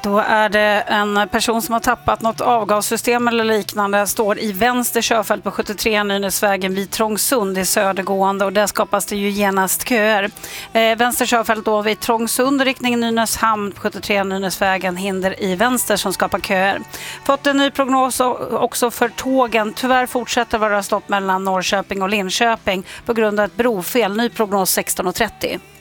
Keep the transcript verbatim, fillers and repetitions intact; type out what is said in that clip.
Då är det en person som har tappat något avgassystem eller liknande, står i vänster körfält på sjuttiotre Nynäsvägen vid Trångsund i södergående, och där skapas det ju genast köer. Eh, vänster körfält då vid Trångsund, riktning Nynäshamn på sjuttiotre Nynäsvägen, hinder i vänster som skapar köer. Fått en ny prognos också för tågen. Tyvärr fortsätter vara stopp mellan Norrköping och Linköping på grund av ett brofel. Ny prognos sexton och trettio.